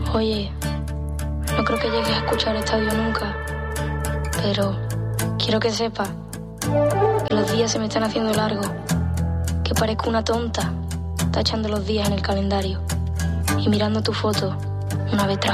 Oye, no creo que llegues a escuchar este audio nunca, pero quiero que sepas que los días se me están haciendo largos, que parezco una tonta tachando los días en el calendario y mirando tu foto una vez tras